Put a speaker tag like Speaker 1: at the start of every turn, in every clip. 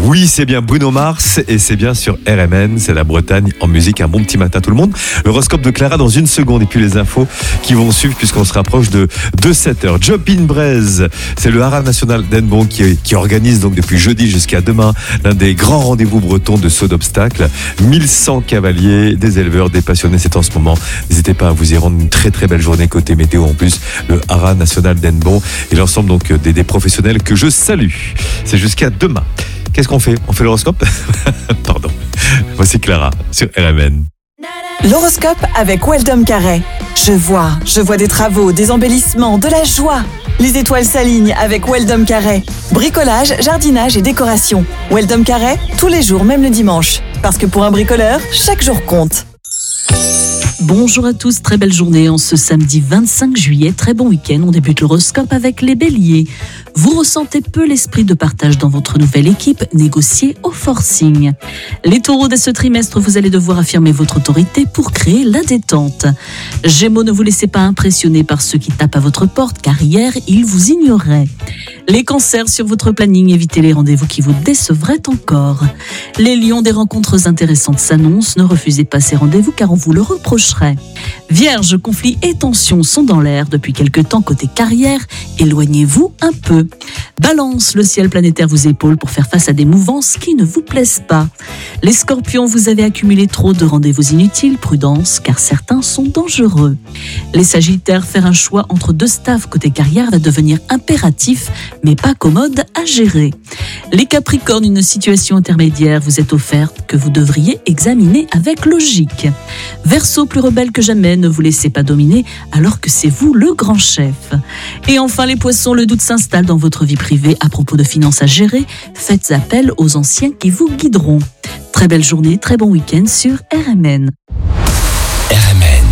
Speaker 1: Oui, c'est bien Bruno Mars et c'est bien sur RMN, c'est la Bretagne en musique. Un bon petit matin tout le monde. L'horoscope de Clara dans une seconde et puis les infos qui vont suivre puisqu'on se rapproche de 7h. Job in Braise, c'est le Haras national d'Hennebeau qui organise donc depuis jeudi jusqu'à demain l'un des grands rendez-vous bretons de saut d'obstacles. 1100 cavaliers, des éleveurs, des passionnés, c'est en ce moment. N'hésitez pas à vous y rendre, une très très belle journée côté météo en plus. Le Haras national d'Hennebeau et l'ensemble donc des professionnels que je salue. C'est jusqu'à demain. Qu'est-ce qu'on fait ? On fait l'horoscope ? Pardon. Voici Clara sur RMN.
Speaker 2: L'horoscope avec Weldom Carré. Je vois des travaux, des embellissements, de la joie. Les étoiles s'alignent avec Weldom Carré. Bricolage, jardinage et décoration. Weldom Carré, tous les jours, même le dimanche. Parce que pour un bricoleur, chaque jour compte.
Speaker 3: Bonjour à tous, très belle journée en ce samedi 25 juillet, très bon week-end. On débute l'horoscope avec les béliers. Vous ressentez peu l'esprit de partage dans votre nouvelle équipe, négociez au forcing. Les taureaux, dès ce trimestre, vous allez devoir affirmer votre autorité pour créer la détente. Gémeaux, ne vous laissez pas impressionner par ceux qui tapent à votre porte, car hier, ils vous ignoraient. Les cancers, sur votre planning, évitez les rendez-vous qui vous décevraient encore. Les lions, des rencontres intéressantes s'annoncent, ne refusez pas ces rendez-vous car on vous le reprocherait. Vierge, conflits et tensions sont dans l'air depuis quelque temps côté carrière, éloignez-vous un peu. Balance, le ciel planétaire vous épaule pour faire face à des mouvances qui ne vous plaisent pas. Les scorpions, vous avez accumulé trop de rendez-vous inutiles, prudence car certains sont dangereux. Les sagittaires, faire un choix entre deux staffs côté carrière va devenir impératif, mais pas commode à gérer. Les capricornes, une situation intermédiaire vous est offerte que vous devriez examiner avec logique. Verseau, plus rebelle que jamais, ne vous laissez pas dominer alors que c'est vous le grand chef. Et enfin les poissons, le doute s'installe dans votre vie privée à propos de finances à gérer. Faites appel aux anciens qui vous guideront. Très belle journée, très bon week-end sur RMN.
Speaker 4: RMN.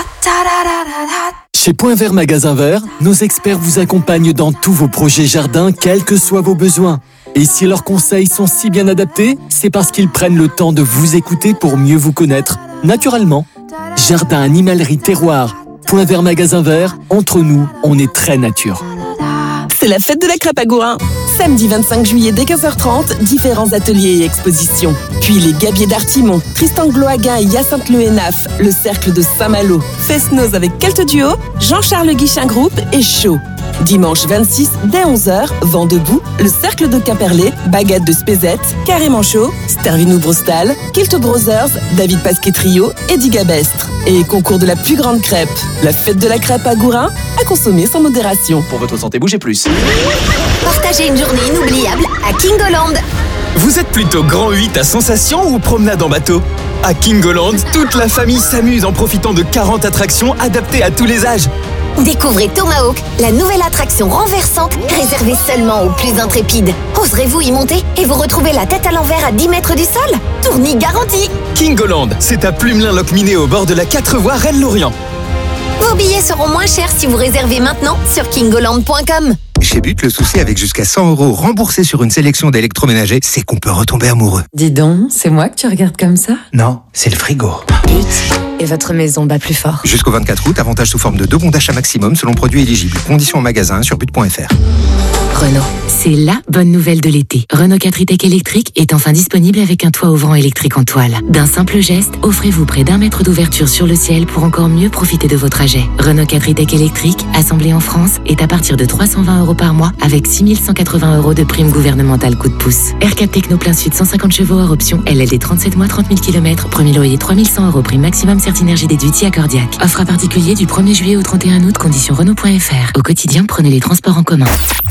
Speaker 4: Chez Point Vert Magasin Vert, nos experts vous accompagnent dans tous vos projets jardins, quels que soient vos besoins. Et si leurs conseils sont si bien adaptés, c'est parce qu'ils prennent le temps de vous écouter pour mieux vous connaître. Naturellement, jardin, animalerie, terroir, Point Vert Magasin Vert, entre nous, on est très nature.
Speaker 2: C'est la fête de la crêpe à Gourin. Samedi 25 juillet dès 15h30, différents ateliers et expositions. Puis les Gabiers d'Artimon, Tristan Gloaguin et Hyacinthe Le Hénaf, le Cercle de Saint-Malo, Fest-Noz avec Kelte Duo, Jean-Charles Guichin Group et Chaud. Dimanche 26, dès 11h, Vent debout, le Cercle de Quimperlé, Baguette de Spézette, Carrément Chaud, Stervinou Brostal, Kilt Brothers, David Pasquet Trio et Digabestre. Et concours de la plus grande crêpe, la fête de la crêpe à Gourin, à consommer sans modération.
Speaker 5: Pour votre santé, bougez plus.
Speaker 6: Partagez une journée inoubliable à Kingoland.
Speaker 5: Vous êtes plutôt grand 8 à sensation ou promenade en bateau ? À Kingoland, toute la famille s'amuse en profitant de 40 attractions adaptées à tous les âges.
Speaker 6: Découvrez Tomahawk, la nouvelle attraction renversante réservée seulement aux plus intrépides. Oserez-vous y monter et vous retrouver la tête à l'envers à 10 mètres du sol ? Tournis garanti.
Speaker 5: Kingoland, c'est à Plumelin-Locminé au bord de la 4 voies Rennes-Lorient.
Speaker 6: Vos billets seront moins chers si vous réservez maintenant sur kingoland.com.
Speaker 7: Chez But, le souci avec jusqu'à 100 € remboursés sur une sélection d'électroménagers, c'est qu'on peut retomber amoureux.
Speaker 8: Dis donc, c'est moi que tu regardes comme ça ?
Speaker 7: Non, c'est le frigo.
Speaker 8: But, et votre maison bat plus fort.
Speaker 7: Jusqu'au 24 août, avantage sous forme de 2 bons d'achat maximum selon produit éligible. Conditions en magasin sur but.fr.
Speaker 9: Renault, c'est la bonne nouvelle de l'été. Renault 4 e-Tech électrique est enfin disponible avec un toit ouvrant électrique en toile. D'un simple geste, offrez-vous près d'1 mètre d'ouverture sur le ciel pour encore mieux profiter de vos trajets. Renault 4 e-Tech électrique, assemblé en France, est à partir de 320 € par mois avec 6 180 € de prime gouvernementale coup de pouce. R4 Techno plein sud 150 chevaux hors option, LLD 37 mois 30 000 km, premier loyer 3100 € prime maximum Certinergie déduit accordiaque. Offre à particulier du 1er juillet au 31 août, conditions Renault.fr. Au quotidien, prenez les transports en commun.